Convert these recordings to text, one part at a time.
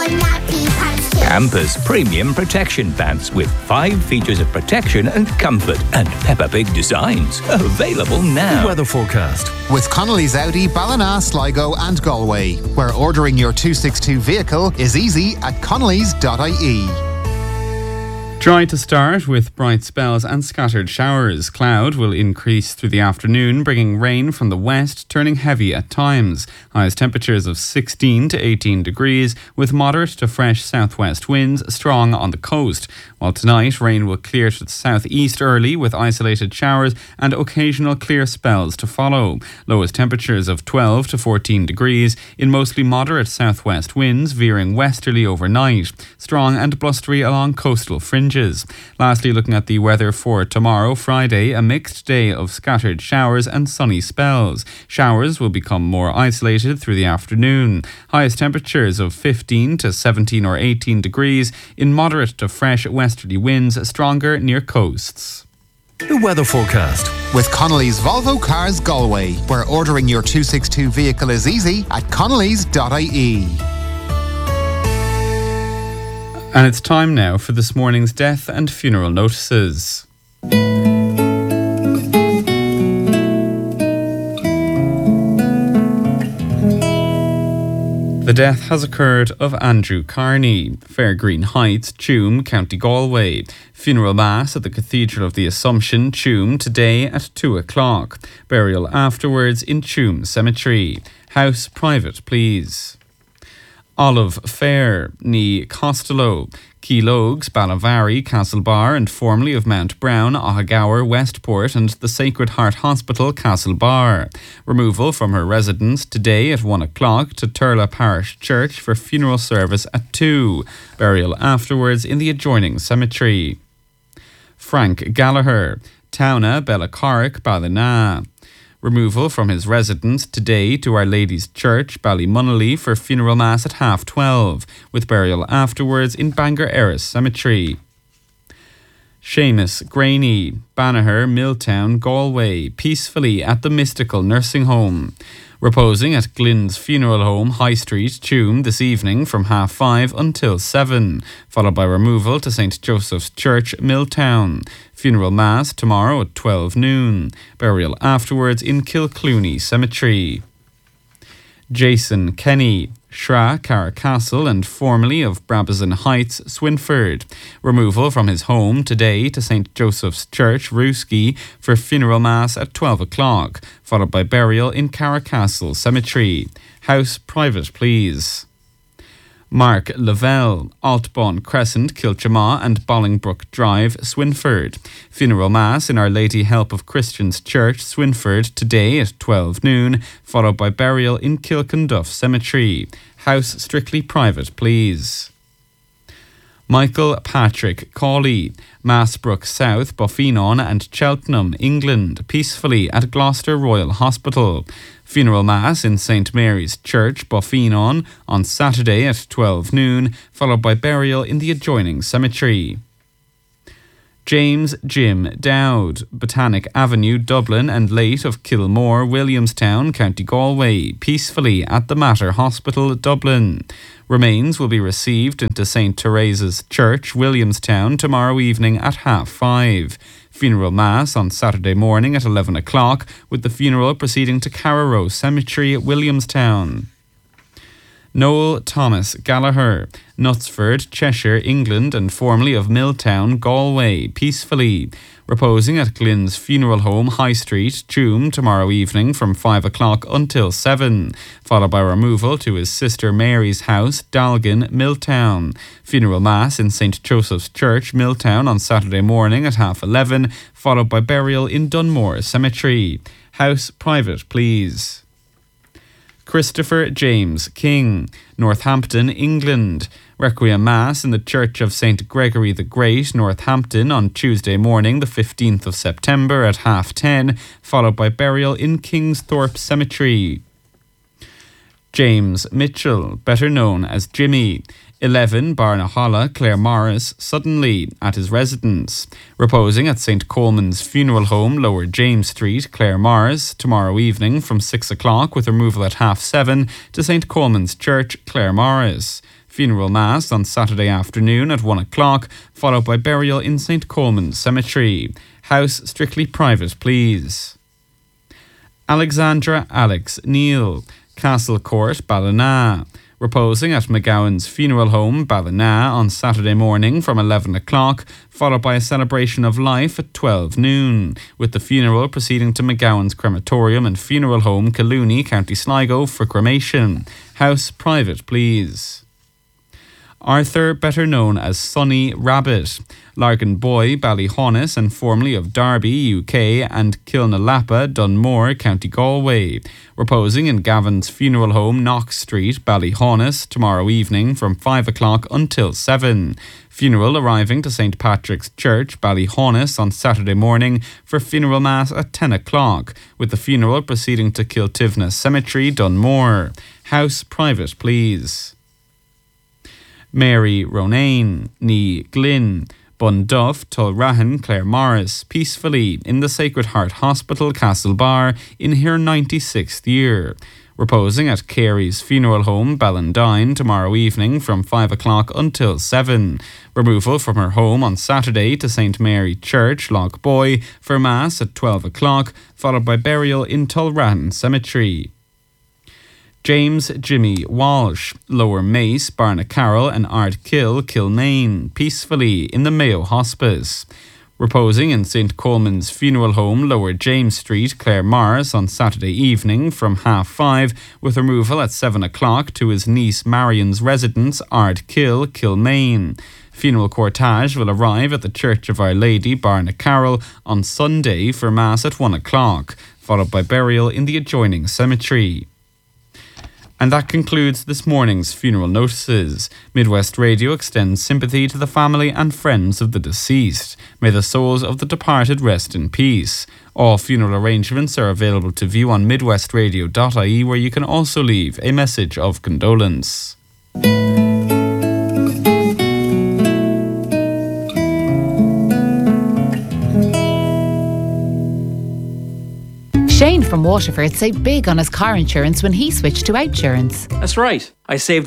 Campus Premium Protection Pants with 5 features of protection and comfort and Peppa Pig designs. Available now. Weather forecast. With Connolly's Audi, Ballina, Sligo and Galway, where ordering your 262 vehicle is easy at connellys.ie. Dry to start with bright spells and scattered showers. Cloud will increase through the afternoon, bringing rain from the west, turning heavy at times. Highest temperatures of 16 to 18 degrees, with moderate to fresh southwest winds strong on the coast. While tonight, rain will clear to the southeast early with isolated showers and occasional clear spells to follow. Lowest temperatures of 12 to 14 degrees, in mostly moderate southwest winds veering westerly overnight. Strong and blustery along coastal fringes. Lastly, looking at the weather for tomorrow, Friday, a mixed day of scattered showers and sunny spells. Showers will become more isolated through the afternoon. Highest temperatures of 15 to 17 or 18 degrees, in moderate to fresh westerly winds, stronger near coasts. The weather forecast. With Connolly's Volvo Cars Galway, where ordering your 262 vehicle is easy at connellys.ie. And it's time now for this morning's death and funeral notices. The death has occurred of Andrew Carney, Fairgreen Heights, Tuam, County Galway. Funeral Mass at the Cathedral of the Assumption, Tuam, today at 2 o'clock. Burial afterwards in Tuam Cemetery. House private, please. Olive Fair, ní Costello, Keelogues, Ballavary, Castlebar and formerly of Mount Brown, Ohagower, Westport and the Sacred Heart Hospital, Castlebar. Removal from her residence today at 1 o'clock to Turla Parish Church for funeral service at 2. Burial afterwards in the adjoining cemetery. Frank Gallagher, Towna, Bellacarrick, Ballina. Removal from his residence today to Our Lady's Church, Ballymonelly, for funeral mass at 12:30, with burial afterwards in Bangor Erris Cemetery. Seamus Graney, Banagher, Milltown, Galway, peacefully at the Mystical Nursing Home. Reposing at Glyn's Funeral Home, High Street, Tuam, this evening from 5:30 until 7, followed by removal to St. Joseph's Church, Milltown. Funeral Mass tomorrow at 12 noon. Burial afterwards in Kilclooney Cemetery. Jason Kenny, Shra, Carracastle and formerly of Brabazon Heights, Swinford. Removal from his home today to St. Joseph's Church, Rooski, for funeral mass at 12 o'clock, followed by burial in Carracastle Cemetery. House private, please. Mark Lavelle, Altbawn Crescent, Kilchama and Bolingbroke Drive, Swinford. Funeral Mass in Our Lady Help of Christians Church, Swinford, today at 12 noon, followed by burial in Kilkenduff Cemetery. House strictly private, please. Michael Patrick Cawley, Massbrook South, Boffinon and Cheltenham, England, peacefully at Gloucester Royal Hospital. Funeral Mass in St. Mary's Church, Boffinon, on Saturday at 12 noon, followed by burial in the adjoining cemetery. James Jim Dowd, Botanic Avenue, Dublin and late of Kilmore, Williamstown, County Galway, peacefully at the Mater Hospital, Dublin. Remains will be received into St. Teresa's Church, Williamstown, tomorrow evening at 5:30. Funeral Mass on Saturday morning at 11 o'clock, with the funeral proceeding to Carrarow Cemetery at Williamstown. Noel Thomas Gallagher, Knutsford, Cheshire, England and formerly of Milltown, Galway, peacefully. Reposing at Glyn's Funeral Home, High Street, Tuam, tomorrow evening from 5 o'clock until 7, followed by removal to his sister Mary's house, Dalgan, Milltown. Funeral Mass in St. Joseph's Church, Milltown on Saturday morning at 11:30, followed by burial in Dunmore Cemetery. House private, please. Christopher James King, Northampton, England. Requiem Mass in the Church of St. Gregory the Great, Northampton, on Tuesday morning, the 15th of September at 10:30, followed by burial in Kingsthorpe Cemetery. James Mitchell, better known as Jimmy, 11 Barnaholla, Claremorris, suddenly at his residence. Reposing at St. Coleman's Funeral Home, Lower James Street, Claremorris, tomorrow evening from 6 o'clock, with removal at 7:30 to St. Coleman's Church, Claremorris. funeral mass on Saturday afternoon at 1 o'clock, followed by burial in St. Coleman's Cemetery. House strictly private, please. Alexandra Alex Neal, Castle Court, Ballina. Reposing at McGowan's Funeral Home, Ballina, on Saturday morning from 11 o'clock, followed by a celebration of life at 12 noon, with the funeral proceeding to McGowan's Crematorium and Funeral Home, Collooney, County Sligo, for cremation. House private, please. Arthur, better known as Sonny Rabbit, Larkin Boy, Ballyhonus, and formerly of Derby, UK, and Kilnalappa, Dunmore, County Galway. Reposing in Gavin's Funeral Home, Knox Street, Ballyhonus, tomorrow evening from 5 o'clock until 7. Funeral arriving to St. Patrick's Church, Ballyhonus, on Saturday morning for funeral mass at 10 o'clock, with the funeral proceeding to Kiltivna Cemetery, Dunmore. House private, please. Mary Ronayne, ní Glynn, Bunduff, Tulrahan, Claire Morris, peacefully in the Sacred Heart Hospital, Castlebar, in her 96th year. Reposing at Carey's Funeral Home, Ballandine, tomorrow evening from 5 o'clock until 7. Removal from her home on Saturday to St. Mary Church, Lochboy, for Mass at 12 o'clock, followed by burial in Tulrahan Cemetery. James Jimmy Walsh, Lower Mace, Barnacarroll and Ardkill, Kilmaine, peacefully in the Mayo Hospice. Reposing in St. Coleman's Funeral Home, Lower James Street, Claire Morris, on Saturday evening from 5:30, with removal at 7 o'clock to his niece Marion's residence, Ardkill, Kilmaine. Funeral cortege will arrive at the Church of Our Lady, Barnacarroll, on Sunday for Mass at 1 o'clock, followed by burial in the adjoining cemetery. And that concludes this morning's funeral notices. Midwest Radio extends sympathy to the family and friends of the deceased. May the souls of the departed rest in peace. All funeral arrangements are available to view on midwestradio.ie, where you can also leave a message of condolence. Shane from Waterford saved big on his car insurance when he switched to Outsurance. That's right. I saved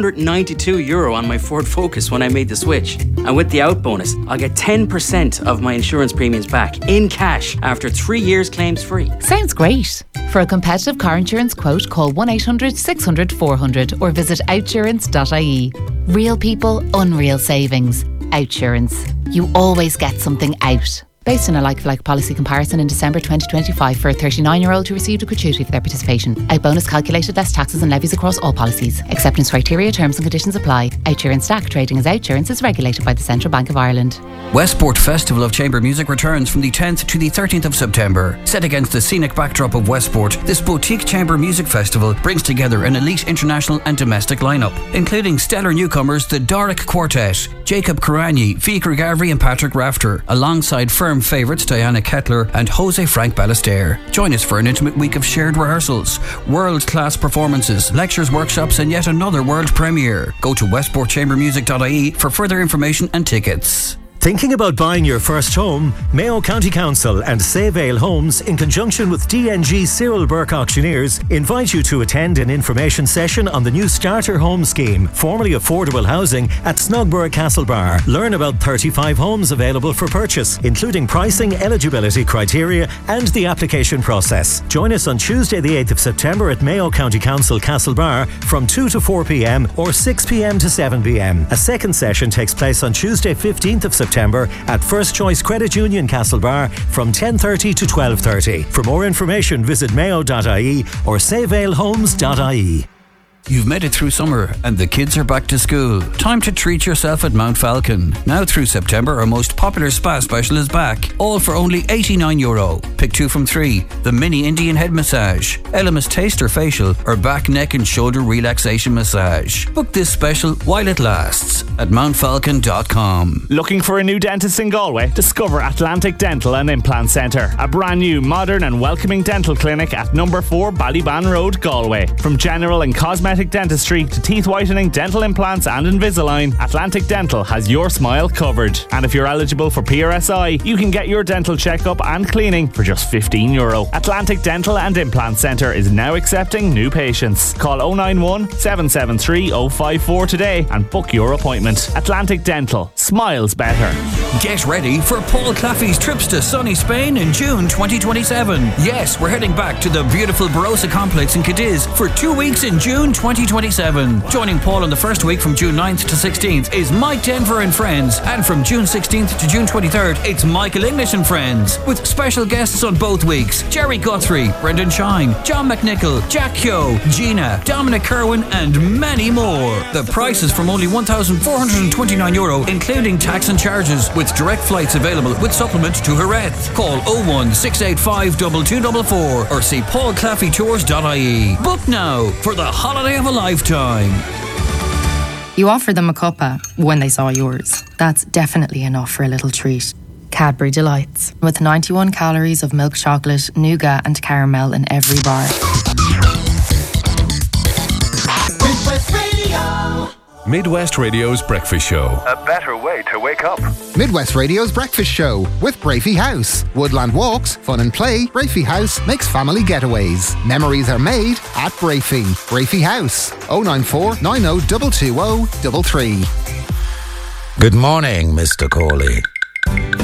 €192 on my Ford Focus when I made the switch. And with the out bonus, I'll get 10% of my insurance premiums back in cash after 3 years claims free. Sounds great. For a competitive car insurance quote, call 1-800 600 400 or visit outsurance.ie. Real people, unreal savings. Outsurance. You always get something out. Based on a like-for-like policy comparison in December 2025 for a 39-year-old who received a gratuity for their participation. Out bonus calculated less taxes and levies across all policies. Acceptance criteria, terms and conditions apply. Outsurance Stack trading as Outsurance is regulated by the Central Bank of Ireland. Westport Festival of Chamber Music returns from the 10th to the 13th of September. Set against the scenic backdrop of Westport, this boutique chamber music festival brings together an elite international and domestic lineup, including stellar newcomers the Doric Quartet, Jacob Karani, Fikra Gavri and Patrick Rafter, alongside firm favourites Diana Kettler and Jose Frank Ballester. Join us for an intimate week of shared rehearsals, world-class performances, lectures, workshops and yet another world premiere. Go to westportchambermusic.ie for further information and tickets. Thinking about buying your first home? Mayo County Council and Save Ale Homes, in conjunction with DNG Cyril Burke Auctioneers, invite you to attend an information session on the new Starter Home Scheme, formerly affordable housing, at Snugborough Castlebar. Learn about 35 homes available for purchase, including pricing, eligibility criteria and the application process. Join us on Tuesday the 8th of September at Mayo County Council Castlebar from 2 to 4 p.m. or 6 p.m. to 7 p.m. A second session takes place on Tuesday 15th of September at First Choice Credit Union Castlebar from 10:30 to 12:30. For more information, visit mayo.ie or savealehomes.ie. You've made it through summer and the kids are back to school. Time to treat yourself at Mount Falcon. Now through September, our most popular spa special is back. All for only €89. Pick 2 from 3. The mini Indian head massage, Elemis taster facial or back, neck and shoulder relaxation massage. Book this special while it lasts at mountfalcon.com. Looking for a new dentist in Galway? Discover Atlantic Dental and Implant Centre, a brand new, modern and welcoming dental clinic at number 4 Ballyban Road, Galway. From general and cosmetic cosmetic dentistry to teeth whitening, dental implants and Invisalign, Atlantic Dental has your smile covered. And if you're eligible for PRSI, you can get your dental checkup and cleaning for just €15. Atlantic Dental and Implant Centre is now accepting new patients. Call 091 773 054 today and book your appointment. Atlantic Dental. Smiles better. Get ready for Paul Claffey's trips to sunny Spain in June 2027. Yes, we're heading back to the beautiful Barossa complex in Cadiz for 2 weeks in June 2027. Joining Paul on the first week from June 9th to 16th is Mike Denver and Friends, and from June 16th to June 23rd it's Michael English and Friends, with special guests on both weeks: Jerry Guthrie, Brendan Shine, John McNichol, Jack Kyo, Gina, Dominic Kerwin and many more. The price is from only €1,429, including tax and charges, with direct flights available with supplement to Jerez. Call 01 685 2244 or see paulclaffeytours.ie. Book now for the holiday of a lifetime. You offered them a cuppa when they saw yours. That's definitely enough for a little treat. Cadbury Delights, with 91 calories of milk chocolate, nougat and caramel in every bar. Midwest Radio. Midwest Radio's Breakfast Show. A better way to wake up. Midwest Radio's Breakfast Show with Brafey House. Woodland walks, fun and play. Brafey House makes family getaways. Memories are made at Brafey. Brafey House. 094 90 220 33. Good morning, Mr. Corley.